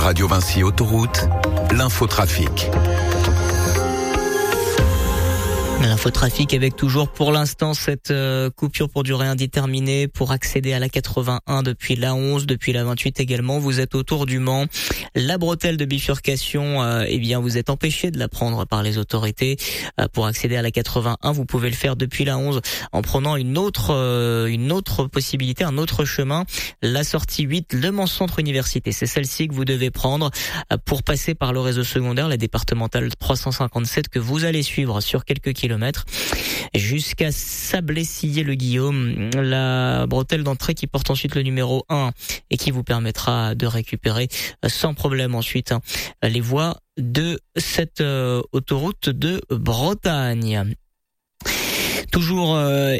Radio Vinci Autoroute, l'infotrafic. L'infotrafic avec toujours pour l'instant cette coupure pour durée indéterminée pour accéder à la 81 depuis la 11, depuis la 28 également. Vous êtes autour du Mans. La bretelle de bifurcation, vous êtes empêché de la prendre par les autorités. Pour accéder à la 81, vous pouvez le faire depuis la 11 en prenant une autre possibilité, un autre chemin. La sortie 8, Le Mans Centre Université. C'est celle-ci que vous devez prendre pour passer par le réseau secondaire, la départementale 357 que vous allez suivre sur quelques kilomètres jusqu'à Sablé-Sillé-le-Guillaume, la bretelle d'entrée qui porte ensuite le numéro 1 et qui vous permettra de récupérer sans problème ensuite les voies de cette autoroute de Bretagne. Toujours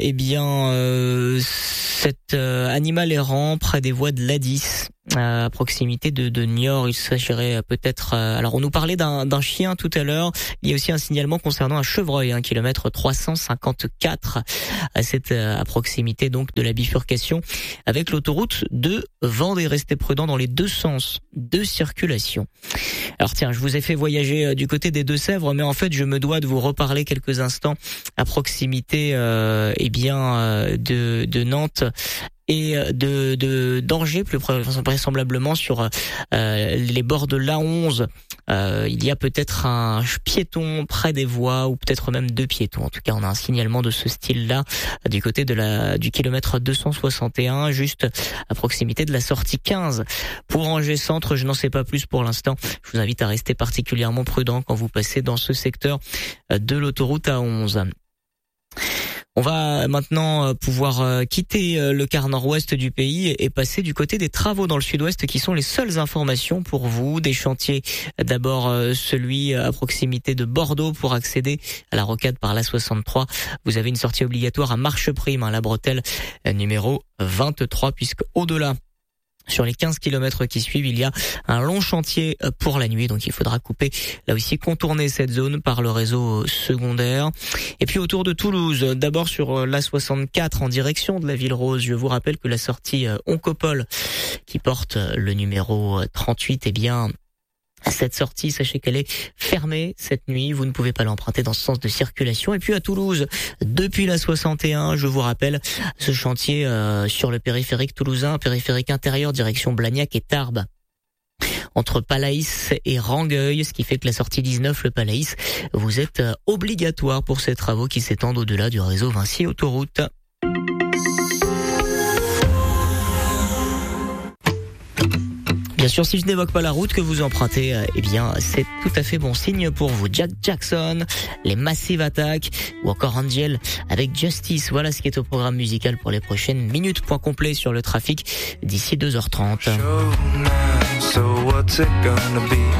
cet animal errant près des voies de l'A10 à proximité de Niort. Il s'agirait peut-être... alors on nous parlait d'un chien tout à l'heure. Il y a aussi un signalement concernant un chevreuil, kilomètre 354. C'est à proximité donc de la bifurcation avec l'autoroute de Vendée. Restez prudents dans les deux sens de circulation. Alors tiens, je vous ai fait voyager du côté des Deux-Sèvres, mais en fait je me dois de vous reparler quelques instants à proximité de Nantes et de d'Angers, plus vraisemblablement sur les bords de l'A11. Il y a peut-être un piéton près des voies ou peut-être même deux piétons. En tout cas, on a un signalement de ce style-là du côté du kilomètre 261, juste à proximité de la sortie 15. Pour Angers Centre, je n'en sais pas plus pour l'instant. Je vous invite à rester particulièrement prudent quand vous passez dans ce secteur de l'autoroute A11. On va maintenant pouvoir quitter le quart nord-ouest du pays et passer du côté des travaux dans le sud-ouest qui sont les seules informations pour vous. Des chantiers, d'abord celui à proximité de Bordeaux pour accéder à la rocade par la 63. Vous avez une sortie obligatoire à Marcheprime, la bretelle numéro 23, puisque au-delà, sur les 15 kilomètres qui suivent, il y a un long chantier pour la nuit, donc il faudra couper, là aussi contourner cette zone par le réseau secondaire. Et puis autour de Toulouse, d'abord sur la 64 en direction de la Ville Rose, je vous rappelle que la sortie Oncopole qui porte le numéro 38, cette sortie, sachez qu'elle est fermée cette nuit. Vous ne pouvez pas l'emprunter dans ce sens de circulation. Et puis à Toulouse, depuis la 61, je vous rappelle ce chantier sur le périphérique toulousain, périphérique intérieur, direction Blagnac et Tarbes, entre Palaïs et Rangueil, ce qui fait que la sortie 19, le Palaïs, vous êtes obligatoire pour ces travaux qui s'étendent au-delà du réseau Vinci Autoroute. Bien sûr, si je n'évoque pas la route que vous empruntez, c'est tout à fait bon signe pour vous. Jack Jackson, les Massive Attack ou encore Angel avec Justice. Voilà ce qui est au programme musical pour les prochaines minutes. Point complet sur le trafic d'ici 2h30.